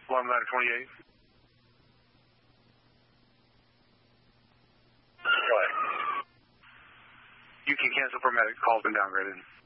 Alarm ladder 28. Go ahead. You can cancel paramedic. Call's been downgraded.